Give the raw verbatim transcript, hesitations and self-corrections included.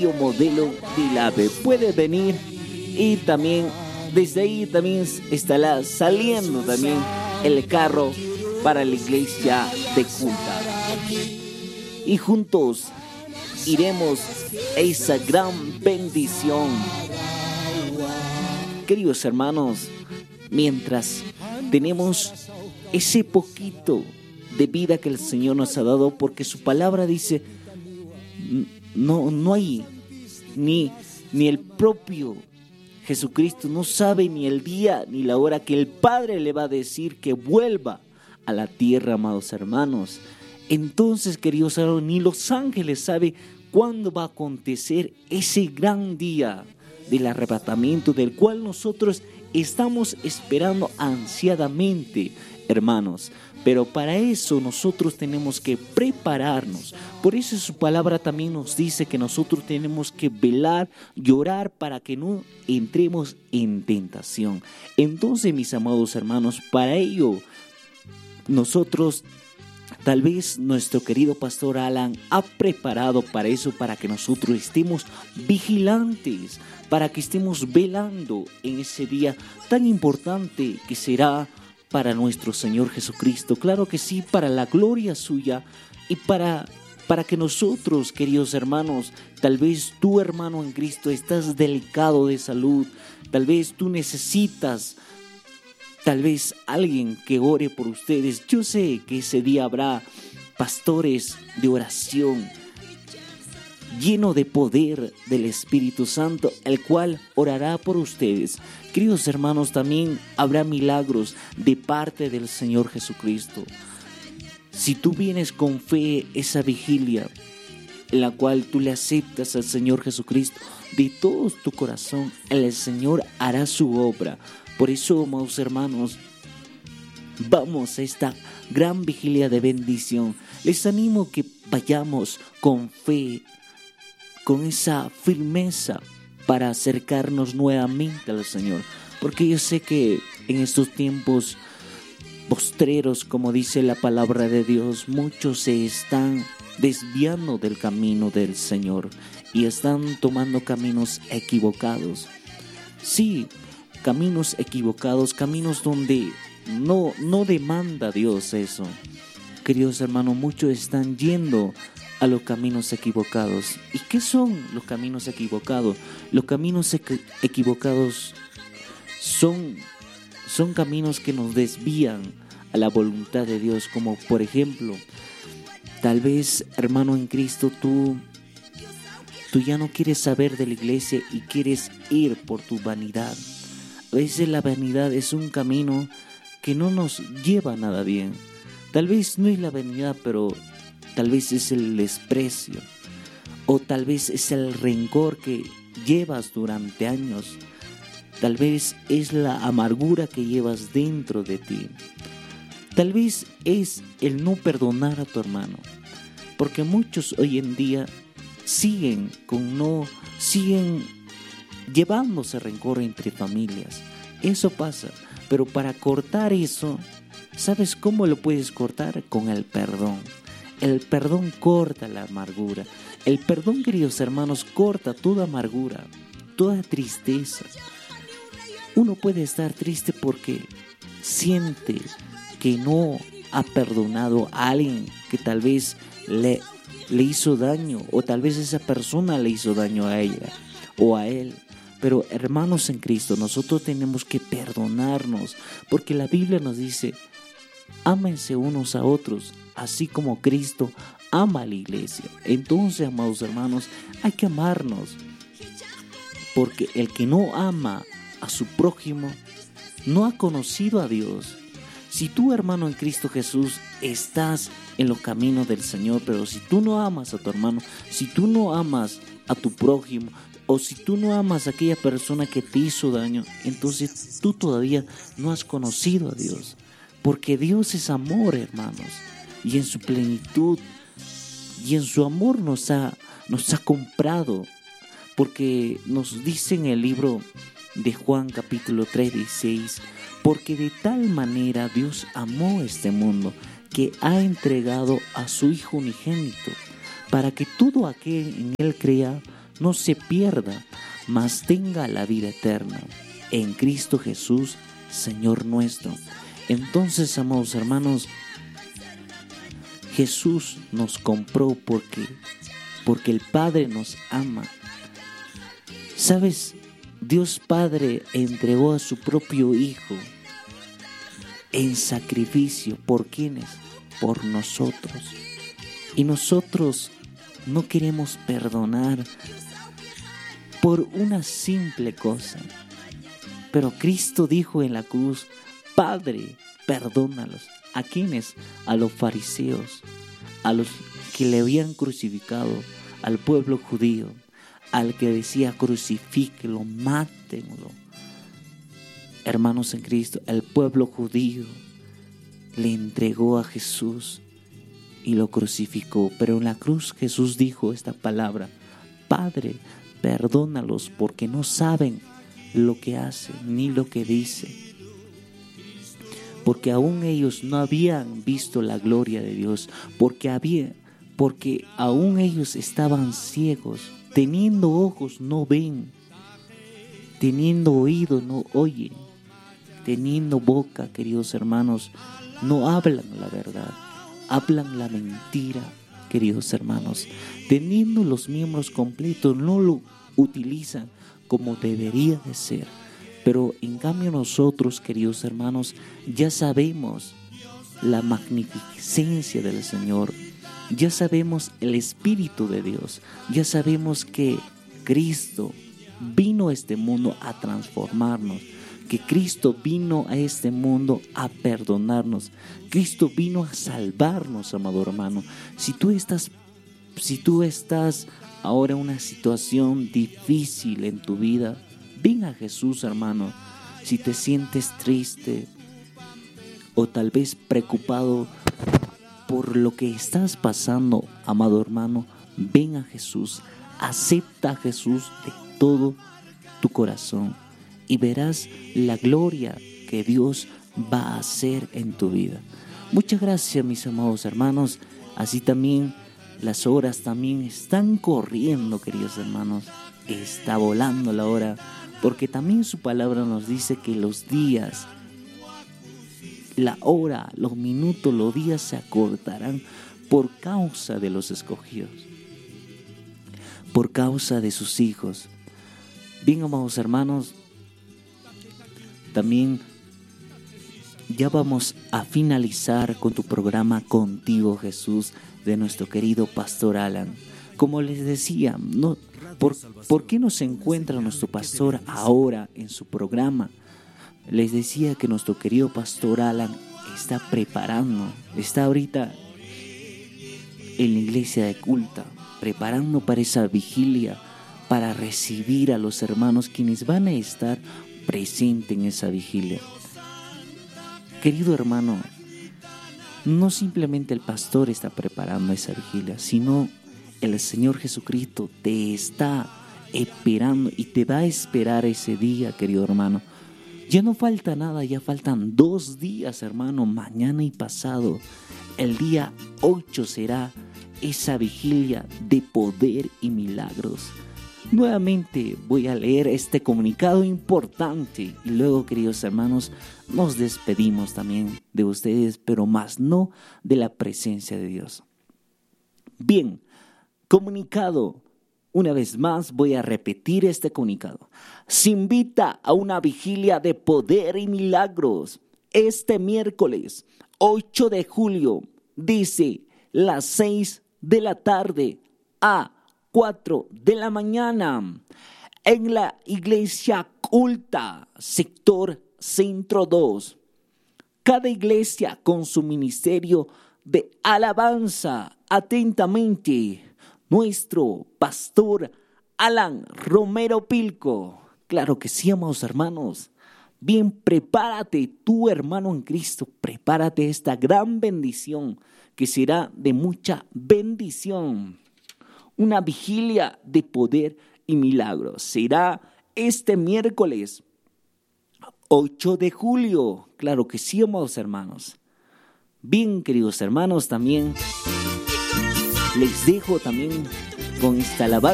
modelo del AVE. Puede venir y también desde ahí también estará saliendo también el carro para la iglesia de Culta. Y juntos iremos a esa gran bendición. Queridos hermanos, mientras tenemos ese poquito de vida que el Señor nos ha dado, porque su palabra dice, no, no hay ni, ni el propio Jesucristo no sabe ni el día ni la hora que el Padre le va a decir que vuelva a la tierra, amados hermanos. Entonces, queridos hermanos, ni los ángeles saben cuándo va a acontecer ese gran día del arrebatamiento, del cual nosotros estamos esperando ansiadamente, hermanos. Pero para eso nosotros tenemos que prepararnos. Por eso su palabra también nos dice que nosotros tenemos que velar, llorar para que no entremos en tentación. Entonces, mis amados hermanos, para ello nosotros, tal vez nuestro querido pastor Alan ha preparado para eso, para que nosotros estemos vigilantes, para que estemos velando en ese día tan importante que será para nuestro Señor Jesucristo. Claro que sí, para la gloria suya y para, para que nosotros, queridos hermanos, tal vez tú, hermano en Cristo, estás delicado de salud, tal vez tú necesitas, tal vez alguien que ore por ustedes. Yo sé que ese día habrá pastores de oración lleno de poder del Espíritu Santo, el cual orará por ustedes. Queridos hermanos, también habrá milagros de parte del Señor Jesucristo. Si tú vienes con fe esa vigilia, en la cual tú le aceptas al Señor Jesucristo de todo tu corazón, el Señor hará su obra. Por eso, amados hermanos, vamos a esta gran vigilia de bendición. Les animo que vayamos con fe, con esa firmeza para acercarnos nuevamente al Señor. Porque yo sé que en estos tiempos postreros, como dice la palabra de Dios, muchos se están desviando del camino del Señor y están tomando caminos equivocados. Sí, caminos equivocados, caminos donde no, no demanda Dios eso. Queridos hermanos, muchos están yendo a los caminos equivocados. ¿Y qué son los caminos equivocados? Los caminos equ- equivocados son, son caminos que nos desvían a la voluntad de Dios, como por ejemplo, tal vez, hermano en Cristo, tú, tú ya no quieres saber de la iglesia y quieres ir por tu vanidad. A veces la vanidad es un camino que no nos lleva a nada bien. Tal vez no es la vanidad, pero tal vez es el desprecio, o tal vez es el rencor que llevas durante años. Tal vez es la amargura que llevas dentro de ti. Tal vez es el no perdonar a tu hermano, porque muchos hoy en día siguen con no, siguen llevándose rencor entre familias. Eso pasa, pero para cortar eso, ¿sabes cómo lo puedes cortar? Con el perdón. El perdón corta la amargura. El perdón, queridos hermanos, corta toda amargura, toda tristeza. Uno puede estar triste porque siente que no ha perdonado a alguien que tal vez le, le hizo daño, o tal vez esa persona le hizo daño a ella o a él. Pero hermanos en Cristo, nosotros tenemos que perdonarnos, porque la Biblia nos dice: ámense unos a otros, así como Cristo ama a la iglesia. Entonces, amados hermanos, hay que amarnos, porque el que no ama a su prójimo no ha conocido a Dios. Si tú, hermano en Cristo Jesús, estás en los caminos del Señor, pero si tú no amas a tu hermano, si tú no amas a tu prójimo, o si tú no amas a aquella persona que te hizo daño, entonces tú todavía no has conocido a Dios. Porque Dios es amor, hermanos, y en su plenitud, y en su amor nos ha, nos ha comprado, porque nos dice en el libro de Juan capítulo tres, dieciséis, porque de tal manera Dios amó este mundo, que ha entregado a su Hijo unigénito, para que todo aquel en Él crea no se pierda, mas tenga la vida eterna en Cristo Jesús, Señor nuestro. Entonces, amados hermanos, Jesús nos compró porque, porque el Padre nos ama. ¿Sabes? Dios Padre entregó a su propio Hijo en sacrificio. ¿Por quiénes? Por nosotros. Y nosotros no queremos perdonar por una simple cosa. Pero Cristo dijo en la cruz: Padre, perdónalos. ¿A quiénes? A los fariseos, a los que le habían crucificado, al pueblo judío, al que decía: crucifíquelo, mátenlo. Hermanos en Cristo, el pueblo judío le entregó a Jesús y lo crucificó. Pero en la cruz Jesús dijo esta palabra: Padre, perdónalos porque no saben lo que hacen ni lo que dicen. Porque aún ellos no habían visto la gloria de Dios, porque había, porque aún ellos estaban ciegos, teniendo ojos no ven, teniendo oídos no oyen, teniendo boca, queridos hermanos, no hablan la verdad, hablan la mentira, queridos hermanos. Teniendo los miembros completos, no lo utilizan como debería de ser. Pero en cambio nosotros, queridos hermanos, ya sabemos la magnificencia del Señor, ya sabemos el Espíritu de Dios, ya sabemos que Cristo vino a este mundo a transformarnos, que Cristo vino a este mundo a perdonarnos, Cristo vino a salvarnos, amado hermano. Si tú estás, si tú estás ahora en una situación difícil en tu vida, ven a Jesús, hermano. Si te sientes triste o tal vez preocupado por lo que estás pasando, amado hermano, ven a Jesús. Acepta a Jesús de todo tu corazón y verás la gloria que Dios va a hacer en tu vida. Muchas gracias, mis amados hermanos. Así también las horas también están corriendo, queridos hermanos. Está volando la hora, porque también su palabra nos dice que los días, la hora, los minutos, los días se acortarán por causa de los escogidos, por causa de sus hijos. Bien, amados hermanos, también ya vamos a finalizar con tu programa Contigo Jesús, de nuestro querido Pastor Alan. Como les decía, no, ¿por, ¿por qué no se encuentra nuestro pastor ahora en su programa? Les decía que nuestro querido Pastor Alan está preparando, está ahorita en la iglesia de Culta, preparando para esa vigilia, para recibir a los hermanos quienes van a estar presentes en esa vigilia. Querido hermano, no simplemente el pastor está preparando esa vigilia, sino el Señor Jesucristo te está esperando y te va a esperar ese día, querido hermano. Ya no falta nada, ya faltan dos días, hermano, mañana y pasado. El día ocho será esa vigilia de poder y milagros. Nuevamente voy a leer este comunicado importante y luego, queridos hermanos, nos despedimos también de ustedes, pero más no de la presencia de Dios. Bien, comunicado. Una vez más voy a repetir este comunicado. Se invita a una vigilia de poder y milagros este miércoles ocho de julio, dice las seis de la tarde a cuatro de la mañana, en la iglesia Culta, sector Centro dos. Cada iglesia con su ministerio de alabanza. Atentamente, nuestro pastor Alan Romero Pilco. Claro que sí, amados hermanos. Bien, prepárate tú, hermano en Cristo, prepárate esta gran bendición que será de mucha bendición. Una vigilia de poder y milagros. Será este miércoles ocho de julio. Claro que sí, amados hermanos. Bien, queridos hermanos, también les dejo también con esta alabanza.